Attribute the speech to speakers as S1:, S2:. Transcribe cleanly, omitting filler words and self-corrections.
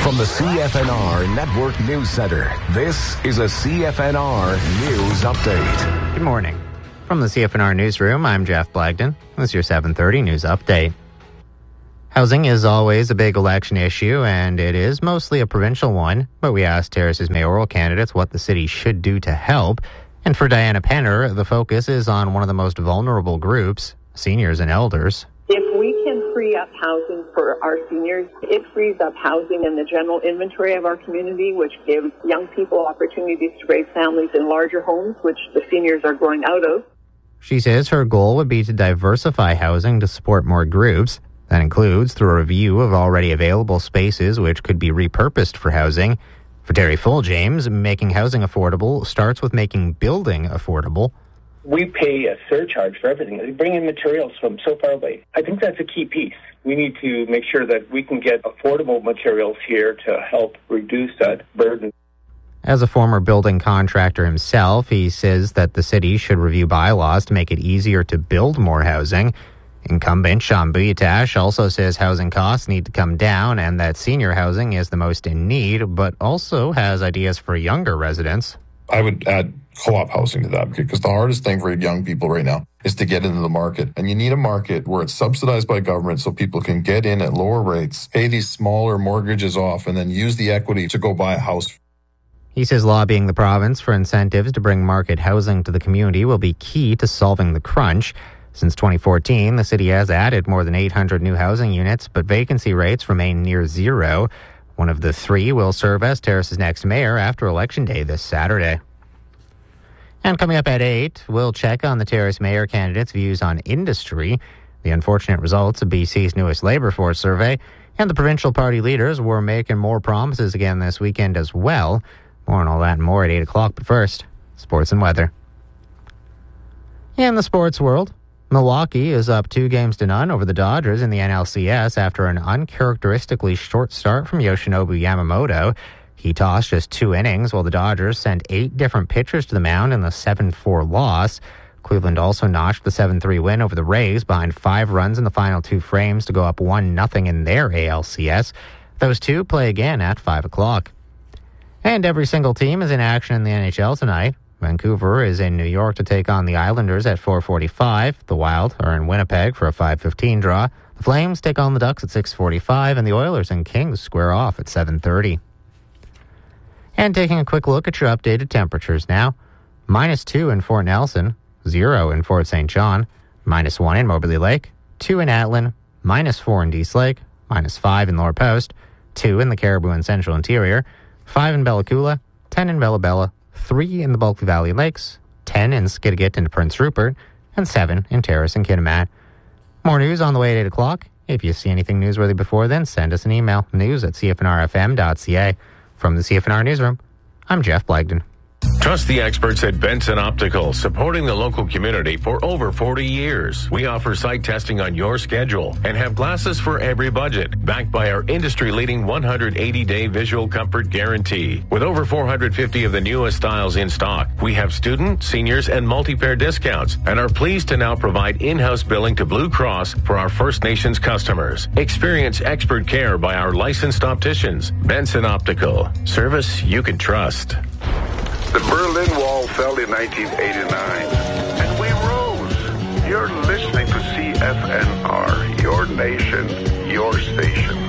S1: From the CFNR Network News Center, this is a CFNR News Update.
S2: Good morning. From the CFNR Newsroom, I'm Jeff Blagden. This is your 7:30 News Update. Housing is always a big election issue, and it is mostly a provincial one, but we asked Terrace's mayoral candidates what the city should do to help. And for Diana Penner, the focus is on one of the most vulnerable groups, seniors and elders.
S3: If we can free up housing for our seniors, it frees up housing in the general inventory of our community, which gives young people opportunities to raise families in larger homes, which the seniors are growing out of.
S2: She says her goal would be to diversify housing to support more groups. That includes through a review of already available spaces which could be repurposed for housing. For Terry Fulljames, making housing affordable starts with making building affordable.
S4: We pay a surcharge for everything. They bring in materials from so far away. I think that's a key piece. We need to make sure that we can get affordable materials here to help reduce that burden.
S2: As a former building contractor himself, he says that the city should review bylaws to make it easier to build more housing. Incumbent Sean Buyatash also says housing costs need to come down and that senior housing is the most in need, but also has ideas for younger residents.
S5: I would add co-op housing to that because the hardest thing for young people right now is to get into the market. And you need a market where it's subsidized by government so people can get in at lower rates, pay these smaller mortgages off, and then use the equity to go buy a house.
S2: He says lobbying the province for incentives to bring market housing to the community will be key to solving the crunch. Since 2014, the city has added more than 800 new housing units, but vacancy rates remain near zero. One of the three will serve as Terrace's next mayor after Election Day this Saturday. And coming up at 8, we'll check on the Terrace mayor candidates' views on industry, the unfortunate results of BC's newest labour force survey, and the provincial party leaders were making more promises again this weekend as well. More on all that and more at 8 o'clock, but first, sports and weather. In the sports world, Milwaukee is up 2-0 over the Dodgers in the NLCS after an uncharacteristically short start from Yoshinobu Yamamoto. He tossed just 2 innings while the Dodgers sent 8 different pitchers to the mound in the 7-4 loss. Cleveland also notched the 7-3 win over the Rays behind 5 runs in the final 2 frames to go up 1-0 in their ALCS. Those two play again at 5 o'clock. And every single team is in action in the NHL tonight. Vancouver is in New York to take on the Islanders at 4:45. The Wild are in Winnipeg for a 5:15 draw. The Flames take on the Ducks at 6:45, and the Oilers and Kings square off at 7:30. And taking a quick look at your updated temperatures now. -2 in Fort Nelson, 0 in Fort St. John, -1 in Moberly Lake, 2 in Atlin, -4 in Dease Lake, -5 in Lower Post, 2 in the Caribou and Central Interior, 5 in Bella Coola, 10 in Bella Bella, 3 in the Bulkley Valley Lakes, 10 in Skidegate and Prince Rupert, and 7 in Terrace and Kitimat. More news on the way at 8 o'clock. If you see anything newsworthy before then, send us an email, news@cfnrfm.ca. From the CFNR Newsroom, I'm Jeff Blagden.
S6: Trust the experts at Benson Optical, supporting the local community for over 40 years. We offer sight testing on your schedule and have glasses for every budget, backed by our industry-leading 180-day visual comfort guarantee. With over 450 of the newest styles in stock, we have student, seniors, and multi-pair discounts and are pleased to now provide in-house billing to Blue Cross for our First Nations customers. Experience expert care by our licensed opticians. Benson Optical. Service you can trust.
S7: The Berlin Wall fell in 1989, and we rose. You're listening to CFNR, your nation, your station.